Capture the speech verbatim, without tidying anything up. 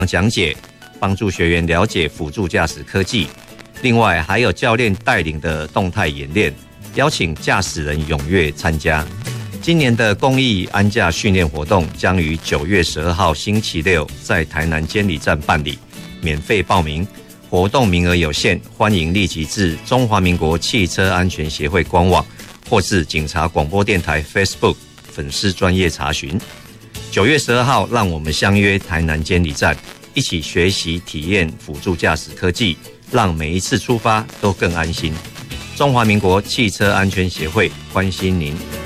讲解，帮助学员了解辅助驾驶科技。另外还有教练带领的动态演练，邀请驾驶人踊跃参加。今年的公益安驾训练活动将于九月十二号星期六在台南监理站办理，免费报名，活动名额有限，欢迎立即至中华民国汽车安全协会官网或是警察广播电台 Facebook 粉丝专页查询。九月十二号，让我们相约台南监理站，一起学习体验辅助驾驶科技，让每一次出发都更安心。中华民国汽车安全协会关心您。